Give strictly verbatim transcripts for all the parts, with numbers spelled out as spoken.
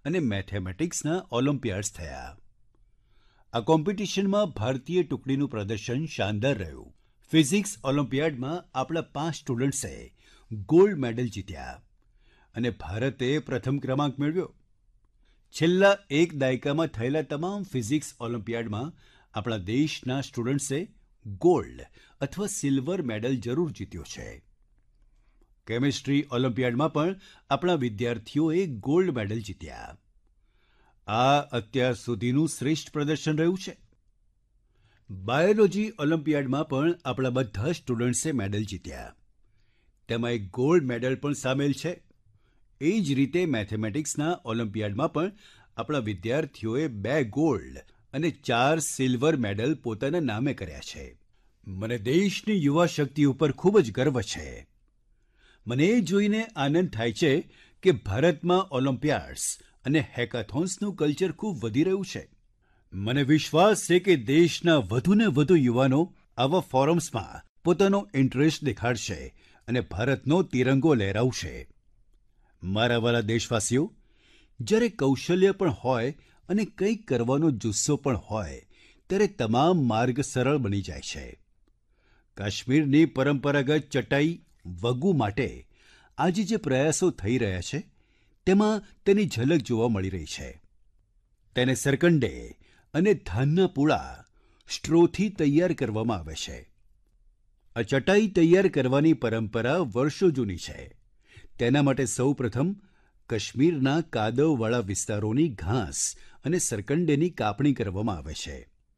અને મેથેમેટિક્સના ઓલિમ્પિયાડ્સ થયા. આ કોમ્પિટિશનમાં ભારતીય ટુકડીનું પ્રદર્શન શાનદાર રહ્યું. ફિઝિક્સ ઓલિમ્પિયાડમાં આપણા પાંચ સ્ટુડન્ટ્સે ગોલ્ડ મેડલ જીત્યા અને ભારતે પ્રથમ ક્રમાંક મેળવ્યો. છેલ્લા એક દાયકામાં થયેલા તમામ ફિઝિક્સ ઓલિમ્પિયાડમાં આપણા દેશના સ્ટુડન્ટ્સે ગોલ્ડ અથવા સિલ્વર મેડલ જરૂર જીત્યો છે. કેમિસ્ટ્રી ઓલિમ્પિયાડમાં પણ આપણા વિદ્યાર્થીઓએ ગોલ્ડ મેડલ જીત્યા. આ અત્યાર સુધીનું શ્રેષ્ઠ પ્રદર્શન રહ્યું છે. બાયોલોજી ઓલિમ્પિયાડમાં પણ આપણા બધા સ્ટુડન્ટ્સે મેડલ જીત્યા. તેમાં એક ગોલ્ડ મેડલ પણ સામેલ છે. એ જ રીતે મેથેમેટિક્સના ઓલિમ્પિયાડમાં પણ આપણા વિદ્યાર્થીઓએ બે ગોલ્ડ અને ચાર સિલ્વર મેડલ પોતાના નામે કર્યા છે. મને દેશની યુવા શક્તિ ઉપર ખૂબ જ ગર્વ છે. મને એ જોઈને આનંદ થાય છે કે ભારતમાં ઓલિમ્પિયાડ્સ અને હેકાથોન્સનું કલ્ચર ખૂબ વધી રહ્યું છે. મને વિશ્વાસ છે કે દેશના વધુને વધુ યુવાનો આવા ફોરમ્સમાં પોતાનો ઇન્ટરેસ્ટ દેખાડશે અને ભારતનો તિરંગો લહેરાવશે. મારા વ્હાલા દેશવાસીઓ, જ્યારે કૌશલ્ય પણ હોય અને કંઈક કરવાનો જુસ્સો પણ હોય ત્યારે તમામ માર્ગ સરળ બની જાય છે. કાશ્મીરની પરંપરાગત ચટાઈ વગુ માટે આજે જે પ્રયાસો થઈ રહ્યા છે તેમાં તેની ઝલક જોવા મળી રહી છે. તેને સરકંડે અને ધાનના પૂળા સ્ટ્રોથી તૈયાર કરવામાં આવે છે. આ ચટાઈ તૈયાર કરવાની પરંપરા વર્ષો જૂની છે. તેના માટે સૌપ્રથમ કાશ્મીરના કાદવવાળા વિસ્તારોની ઘાસ અને સરકંડેની કાપણી કરવામાં આવે છે.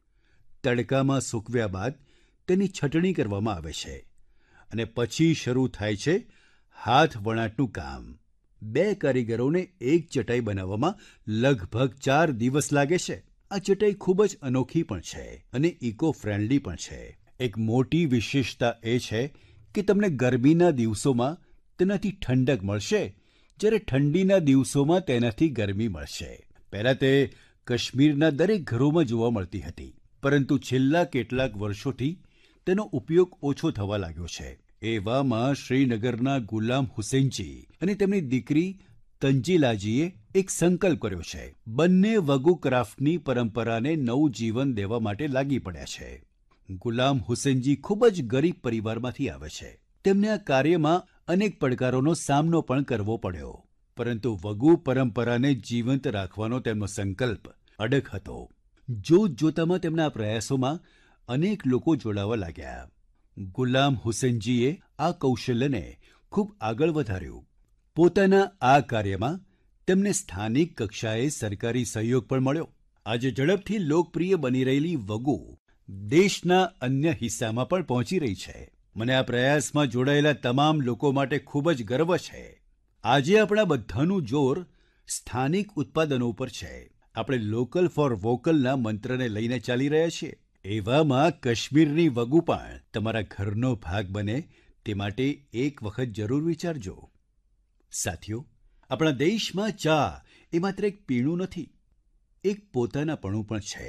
તડકામાં સૂકવ્યા બાદ તેની છટણી કરવામાં આવે છે અને પછી શરૂ થાય છે હાથ વણાટનું કામ. બે કારીગરોને એક ચટાઈ બનાવવામાં લગભગ ચાર દિવસ લાગે છે. આ ચટાઈ ખૂબ જ અનોખી પણ છે અને ઇકો ફ્રેન્ડલી પણ છે. એક મોટી વિશેષતા એ છે કે તમને ગરમીના દિવસોમાં તેનાથી ઠંડક મળશે, જ્યારે ઠંડીના દિવસોમાં તેનાથી ગરમી મળશે. પહેલાં તે કાશ્મીરના દરેક ઘરોમાં જોવા મળતી હતી, પરંતુ છેલ્લા કેટલાક વર્ષોથી તેનો ઉપયોગ ઓછો થવા લાગ્યો છે. એવામાં શ્રીનગરના ગુલામ હુસૈનજી અને તેમની દીકરી તંજીલાજીએ એક સંકલ્પ કર્યો છે. બંને વગુ ક્રાફ્ટની પરંપરાને નવું જીવન દેવા માટે લાગી પડ્યા છે. ગુલામ હુસૈનજી ખૂબ જ ગરીબ પરિવારમાંથી આવે છે. તેમને આ કાર્યમાં અનેક પડકારોનો સામનો પણ કરવો પડ્યો, પરંતુ વગુ પરંપરાને જીવંત રાખવાનો તેમનો સંકલ્પ અડગ હતો. જોત જોતામાં તેમના આ પ્રયાસોમાં અનેક લોકો જોડાવા લાગ્યા. ગુલામ હુસૈનજીએ આ કૌશલ્યને ખૂબ આગળ વધાર્યું. પોતાના આ કાર્યમાં તેમને સ્થાનિક કક્ષાએ સરકારી સહયોગ પણ મળ્યો. આજે ઝડપથી લોકપ્રિય બની રહેલી વગુ દેશના અન્ય હિસ્સામાં પણ પહોંચી રહી છે. મને આ પ્રયાસમાં જોડાયેલા તમામ લોકો માટે ખૂબ જ ગર્વ છે. આજે આપણા બધાનું જોર સ્થાનિક ઉત્પાદનો ઉપર છે. આપણે લોકલ ફોર વોકલના મંત્રને લઈને ચાલી રહ્યા છીએ. એવામાં કાશ્મીરની વગુ પણ તમારા ઘરનો ભાગ બને તે માટે એક વખત જરૂર વિચારજો. સાથીઓ, આપણા દેશમાં ચા એ માત્ર એક પીણું નથી, એક પોતાનાપણું પણ છે.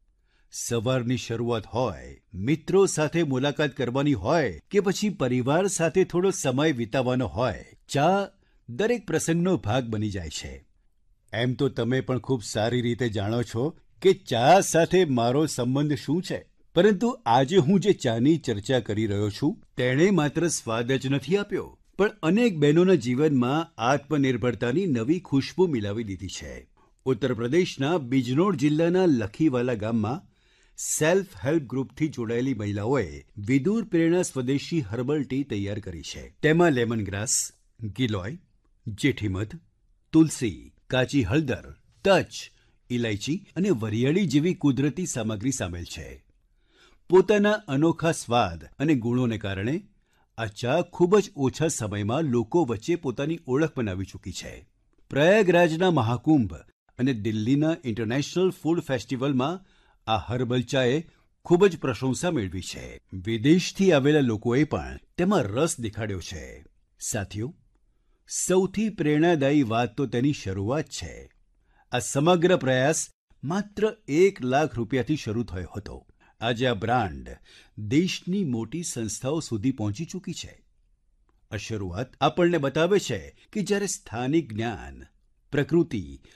સવારની શરૂઆત હોય, મિત્રો સાથે મુલાકાત કરવાની હોય કે પછી પરિવાર સાથે થોડો સમય વિતાવવાનો હોય, ચા દરેક પ્રસંગનો ભાગ બની જાય છે. એમ તો તમે પણ ખૂબ સારી રીતે જાણો છો કે ચા સાથે મારો સંબંધ શું છે, પરંતુ આજે હું જે ચાની ચર્ચા કરી રહ્યો છું તેણે માત્ર સ્વાદ જ નથી આપ્યો, પણ અનેક બહેનોના જીવનમાં આત્મનિર્ભરતાની નવી ખુશ્બુ મિલાવી દીધી છે. ઉત્તર પ્રદેશના બિજનોર જિલ્લાના લખીવાલા ગામમાં સેલ્ફ હેલ્પ ગ્રુપથી જોડાયેલી મહિલાઓએ વિદુર પ્રેરણા સ્વદેશી હર્બલ ટી તૈયાર કરી છે. તેમાં લેમન ગ્રાસ, ગિલોય, જેઠીમધ, તુલસી, કાચી હળદર, તજ, ઇલાયચી અને વરિયાળી જેવી કુદરતી સામગ્રી સામેલ છે. પોતાના અનોખા સ્વાદ અને ગુણોને કારણે આ ચા ખૂબ જ ઓછા સમયમાં લોકો વચ્ચે પોતાની ઓળખ બનાવી ચૂકી છે. પ્રયાગરાજના મહાકુંભ અને દિલ્હીના ઇન્ટરનેશનલ ફૂડ ફેસ્ટિવલમાં આ હર્બલ ચાએ ખૂબ જ પ્રશંસા મેળવી છે. વિદેશથી આવેલા લોકોએ પણ તેમાં રસ દેખાડ્યો છે. સાથીઓ, સૌથી પ્રેરણાદાયી વાત તો તેની શરૂઆત છે. આ સમગ્ર પ્રયાસ માત્ર એક લાખ રૂપિયાથી શરૂ થયો હતો. આજે આ બ્રાન્ડ દેશની મોટી સંસ્થાઓ સુધી પહોંચી ચૂકી છે. આ શરૂઆત આપણને બતાવે છે કે જ્યારે સ્થાનિક જ્ઞાન, પ્રકૃતિ